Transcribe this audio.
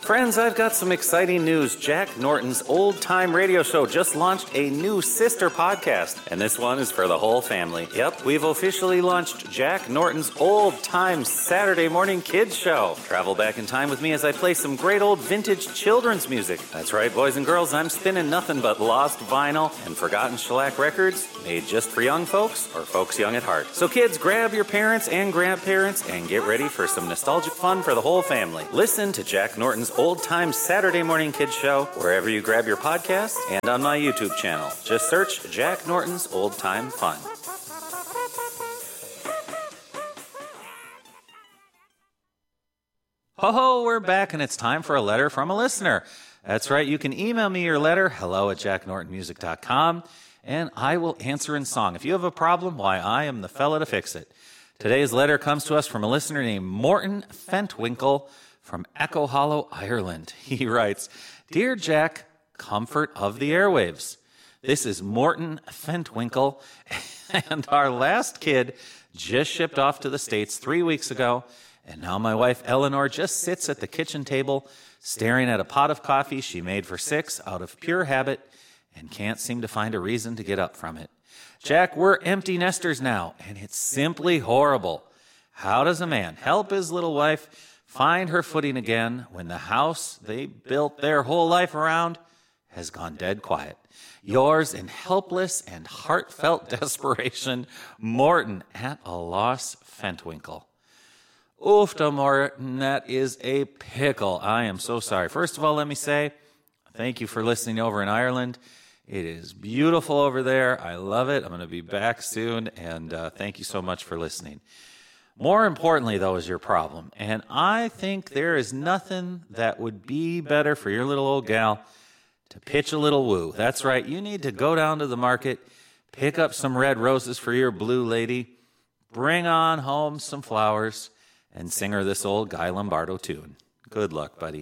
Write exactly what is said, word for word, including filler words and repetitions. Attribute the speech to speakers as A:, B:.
A: Friends, I've got some exciting news. Jack Norton's Old Time Radio Show just launched a new sister podcast, and this one is for the whole family. Yep, we've officially launched Jack Norton's Old Time Saturday Morning Kids Show. Travel back in time with me as I play some great old vintage children's music. That's right, boys and girls, I'm spinning nothing but lost vinyl and forgotten shellac records made just for young folks or folks young at heart. So kids, grab your parents and grandparents and get ready for some nostalgic fun for the whole family. Listen to Jack Norton's Old Time Saturday Morning Kids Show wherever you grab your podcasts and on my YouTube channel. Just search Jack Norton's Old Time Fun. Ho ho, we're back and it's time for a letter from a listener. That's right, you can email me your letter, hello at jack norton music dot com, and I will answer in song. If you have a problem, why, I am the fella to fix it. Today's letter comes to us from a listener named Morton Fentwinkle from Echo Hollow, Ireland. He writes, Dear Jack, comfort of the airwaves. This is Morton Fentwinkle, and our last kid just shipped off to the States three weeks ago, and now my wife Eleanor just sits at the kitchen table staring at a pot of coffee she made for six out of pure habit and can't seem to find a reason to get up from it. Jack, we're empty nesters now, and it's simply horrible. How does a man help his little wife find her footing again when the house they built their whole life around has gone dead quiet? Yours in helpless and heartfelt desperation, Morton at a loss, Fentwinkle. Oofta, Morton, that is a pickle. I am so sorry. First of all, let me say thank you for listening over in Ireland. It is beautiful over there. I love it. I'm going to be back soon, and uh, thank you so much for listening. More importantly, though, is your problem. And I think there is nothing that would be better for your little old gal to pitch a little woo. That's right. You need to go down to the market, pick up some red roses for your blue lady, bring on home some flowers, and sing her this old Guy Lombardo tune. Good luck, buddy.